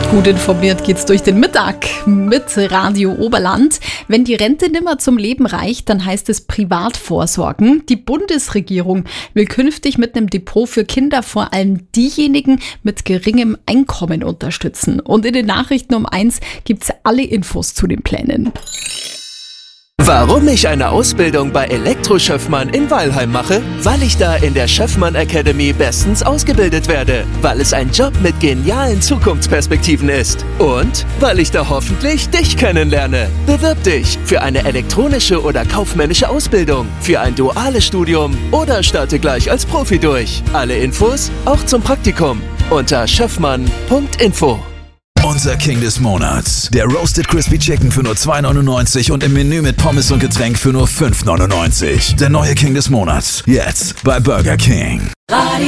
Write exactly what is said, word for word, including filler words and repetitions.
Gut informiert geht's durch den Mittag mit Radio Oberland. Wenn die Rente nimmer zum Leben reicht, dann heißt es Privatvorsorgen. Die Bundesregierung will künftig mit einem Depot für Kinder vor allem diejenigen mit geringem Einkommen unterstützen. Und in den Nachrichten um eins gibt's alle Infos zu den Plänen. Warum ich eine Ausbildung bei Elektro-Schöffmann in Weilheim mache? Weil ich da in der Schöffmann Academy bestens ausgebildet werde. Weil es ein Job mit genialen Zukunftsperspektiven ist. Und weil ich da hoffentlich dich kennenlerne. Bewirb dich für eine elektronische oder kaufmännische Ausbildung, für ein duales Studium oder starte gleich als Profi durch. Alle Infos auch zum Praktikum unter schöffmann punkt info. Unser King des Monats. Der Roasted Crispy Chicken für nur zwei neunundneunzig und im Menü mit Pommes und Getränk für nur fünf neunundneunzig. Der neue King des Monats. Jetzt bei Burger King.